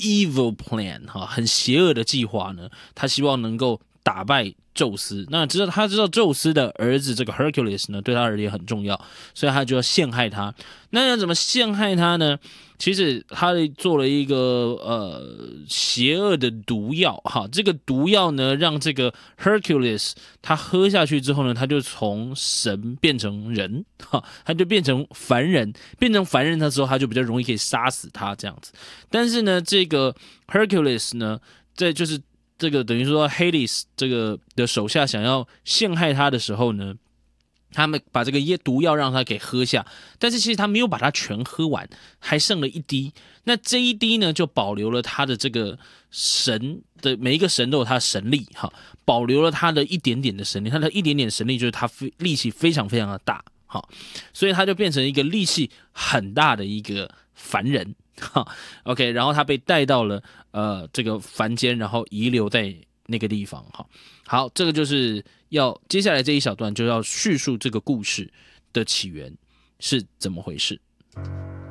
evil plan 哈，很邪恶的计划呢，他希望能够打败宙斯。那他知道宙斯的儿子这个 Hercules 呢，对他而言很重要，所以他就要陷害他。那要怎么陷害他呢？其实他做了一个邪恶的毒药哈，这个毒药呢，让这个 Hercules 他喝下去之后呢，他就从神变成人哈，他就变成凡人，变成凡人的时候，他就比较容易可以杀死他这样子。但是呢，这个 Hercules 呢，就是这个等于说 Hades 这个的手下想要陷害他的时候呢，他们把这个毒药让他给喝下，但是其实他没有把它全喝完，还剩了一滴。那这一滴呢，就保留了他的这个神的每一个神都有他的神力哈，保留了他的一点点的神力，他的一点点神力就是他力气非常非常的大哈，所以他就变成一个力气很大的一个凡人哈。OK， 然后他被带到了这个凡间，然后遗留在那个地方哈。好，这个就是接下来这一小段就要叙述这个故事的起源是怎么回事。